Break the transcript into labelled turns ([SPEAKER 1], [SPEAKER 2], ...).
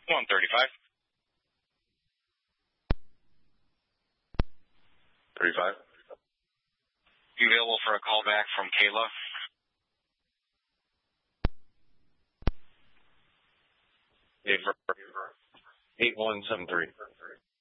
[SPEAKER 1] 135.
[SPEAKER 2] 35.
[SPEAKER 1] You available for a call back from Kayla?
[SPEAKER 2] Hey, 8173.